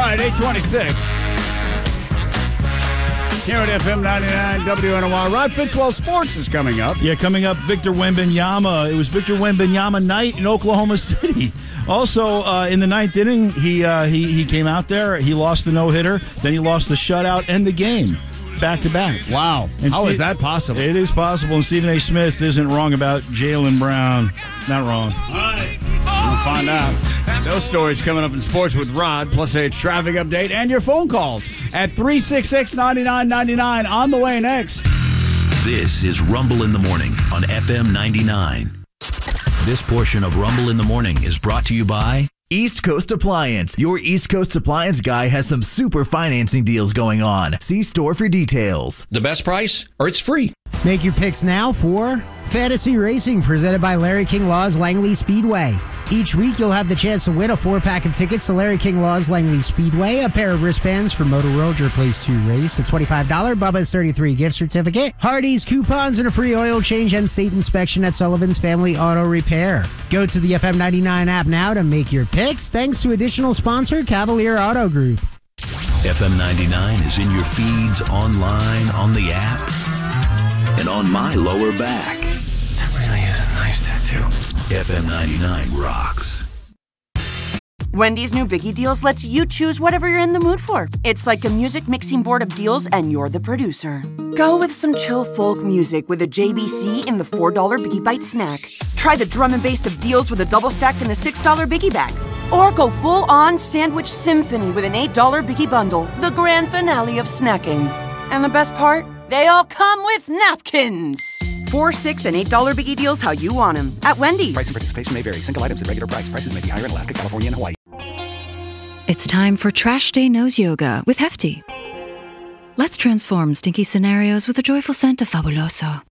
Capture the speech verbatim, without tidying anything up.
right, eight twenty-six. Here at F M ninety-nine W N O R. Rod Fitzwell Sports is coming up. Yeah, coming up, Victor Wembanyama. It was Victor Wembanyama night in Oklahoma City. Also, uh, in the ninth inning, he, uh, he he came out there. He lost the no-hitter. Then he lost the shutout and the game back-to-back. Wow. And How Steve, is that possible? It is possible, and Stephen A. Smith isn't wrong about Jaylen Brown. Not wrong. All right. We'll find out. Those stories coming up in sports with Rod, plus a traffic update, and your phone calls at three six six, nine nine nine nine on the way next. This is Rumble in the Morning on F M ninety-nine. This portion of Rumble in the Morning is brought to you by East Coast Appliance. Your East Coast Appliance guy has some super financing deals going on. See store for details. The best price, or it's free. Make your picks now for Fantasy Racing, presented by Larry King Law's Langley Speedway. Each week, you'll have the chance to win a four-pack of tickets to Larry King Law's Langley Speedway, a pair of wristbands from Motor World, your place to race, a twenty-five dollars Bubba's thirty-three gift certificate, Hardee's coupons, and a free oil change and state inspection at Sullivan's Family Auto Repair. Go to the F M ninety-nine app now to make your picks, thanks to additional sponsor Cavalier Auto Group. F M ninety-nine is in your feeds, online, on the app, and on my lower back. That really is a nice tattoo. F M ninety-nine rocks. Wendy's new Biggie Deals lets you choose whatever you're in the mood for. It's like a music mixing board of deals, and you're the producer. Go with some chill folk music with a J B C in the four dollars Biggie Bite snack. Try the drum and bass of deals with a double stack in the six dollars Biggie Bag. Or go full-on sandwich symphony with an eight dollars Biggie Bundle, the grand finale of snacking. And the best part? They all come with napkins. Four, six, and eight dollar Biggie Deals how you want them at Wendy's. Price and participation may vary. Single items at regular price. Prices may be higher in Alaska, California, and Hawaii. It's time for Trash Day Nose Yoga with Hefty. Let's transform stinky scenarios with a joyful scent of Fabuloso.